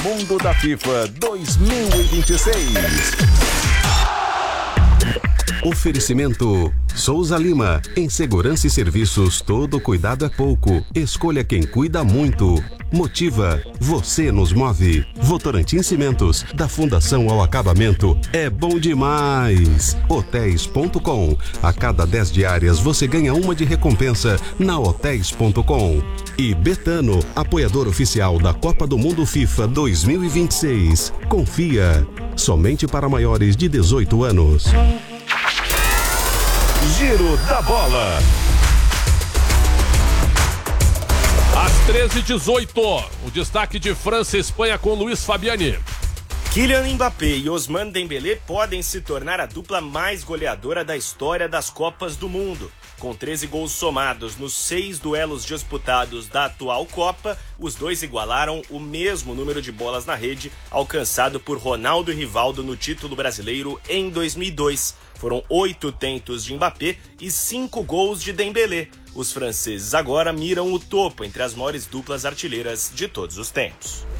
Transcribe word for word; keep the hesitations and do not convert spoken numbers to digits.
Mundo da FIFA dois mil e vinte e seis. Oferecimento Souza Lima. Em segurança e serviços, todo cuidado é pouco. Escolha quem cuida muito. Motiva. Você nos move. Votorantim Cimentos. Da fundação ao acabamento. É bom demais. Hotéis ponto com. A cada dez diárias você ganha uma de recompensa na hotéis ponto com. E Betano, apoiador oficial da Copa do Mundo FIFA dois mil e vinte e seis. Confia. Somente para maiores de dezoito anos. Giro da Bola. Às treze e dezoito, o destaque de França e Espanha com Luiz Fabiani. Kylian Mbappé e Ousmane Dembélé podem se tornar a dupla mais goleadora da história das Copas do Mundo. Com treze gols somados nos seis duelos disputados da atual Copa, os dois igualaram o mesmo número de bolas na rede alcançado por Ronaldo e Rivaldo no título brasileiro em dois mil e dois. Foram oito tentos de Mbappé e cinco gols de Dembélé. Os franceses agora miram o topo entre as maiores duplas artilheiras de todos os tempos.